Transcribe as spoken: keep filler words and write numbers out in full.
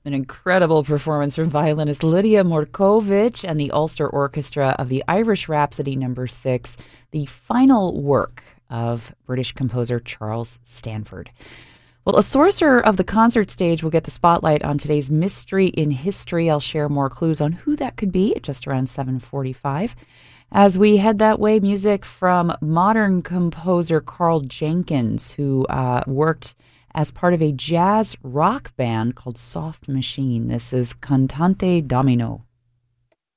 An incredible performance from violinist Lydia Morkovich and the Ulster Orchestra of the Irish Rhapsody Number Six, the final work of British composer Charles Stanford. Well, a sorcerer of the concert stage will get the spotlight on today's Mystery in History. I'll share more clues on who that could be at just around seven forty-five. As we head that way, music from modern composer Carl Jenkins, who uh, worked as part of a jazz rock band called Soft Machine. This is Cantante Domino.